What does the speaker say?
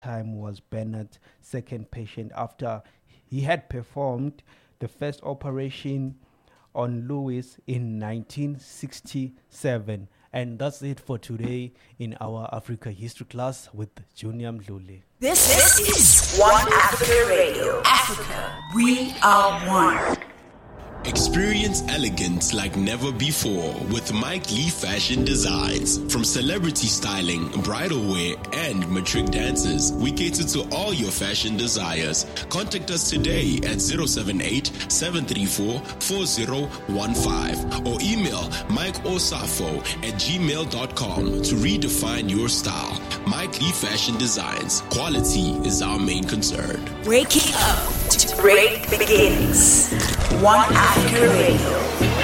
time was Bernard's second patient after he had performed the first operation on Louis in 1967. And that's it for today in our Africa History class with Junior Mdluli. This is One Africa Radio. Africa, we are one. Experience elegance like never before with Mike Lee Fashion Designs. From celebrity styling, bridal wear, and matric dances, we cater to all your fashion desires. Contact us today at 078-734-4015 or email mikeosafo@gmail.com to redefine your style. Mike Lee Fashion Designs. Quality is our main concern. Waking up to great beginnings. One Africa Radio.